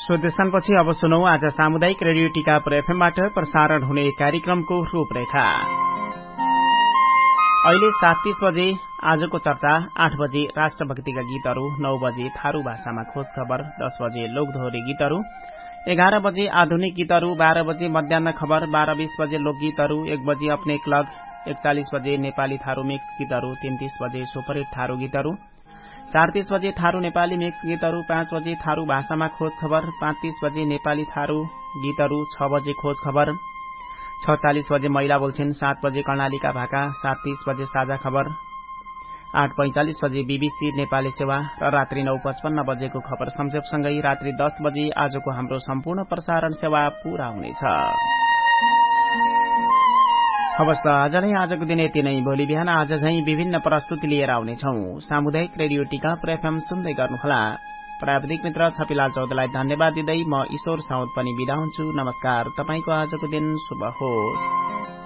स्वदेशनपछि अब सुनौ आज सामुदायिक रेडियो टीकापुर एफएमबाट प्रसारण हुने कार्यक्रमको रूपरेखा। अहिले 7:30 बजे आजको चर्चा, 8 बजे राष्ट्रभक्तिका गीतहरू, 9 बजे थारू भाषामा खोज खबर, 10 बजे लोकदोहोरी गीतहरू, 11 बजे आधुनिक गीतहरू, 12 बजे मध्याह्न खबर, 12:20 बजे लोकगीतहरू, 1 बजे अपने क्लग, 41 बजे नेपाली थारू मिक्स गीतहरू, 33 बजे सुपरहिट थारू गीतहरू, 4:30 बजे थारू नेपाली मिक्स गीतहरू, 5 बजे थारू भाषामा खोज खबर, 5:30 बजे नेपाली थारू गीतहरू, 6 बजे खोज खबर, 6:40 बजे महिला बोल्छिन्, 7 बजे कर्णालीका भाका, 7:30 बजे साझा खबर, 8:45 बजे बीबीसी नेपाली सेवा र रात्रि 9:55 बजेको खबर संक्षेपसँगै रात्रि 10 बजे आजको हाम्रो सम्पूर्ण प्रसारण सेवा पूरा हुनेछ। हवस् त आज नै आजको दिन यति नै। भोलि बिहान आज झैं विभिन्न प्रस्तुति लिएर आउनेछौं। सामुदायिक रेडियो टीकापुर एफएम सुन्दै गर्नुहोला। प्राविधिक मित्र छपिलाल चौधरीलाई धन्यवाद दिँदै म ईश्वर साउद पनि बिदा हुन्छु। नमस्कार। तपाईको आजको दिन शुभ होस्।